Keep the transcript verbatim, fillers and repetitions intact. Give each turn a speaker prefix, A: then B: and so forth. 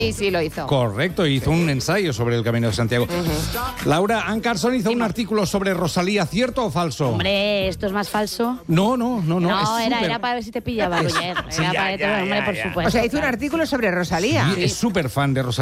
A: Sí, sí, lo hizo.
B: Correcto, hizo un ensayo sobre el Camino de Santiago. Uh-huh. Laura, Ann Carson hizo sí, un artículo sobre Rosalía, ¿cierto o falso?
C: Hombre, ¿esto es más falso?
B: No, no, no, no.
C: No,
B: es
C: era,
B: super...
C: era para ver si te pillaba, Roger.
B: Sí,
C: Era
B: ya,
C: para
B: ya,
C: hombre,
B: ya,
C: por
B: ya.
C: supuesto.
A: O sea, hizo un artículo sobre Rosalía.
B: Sí, es súper fan de Rosalía.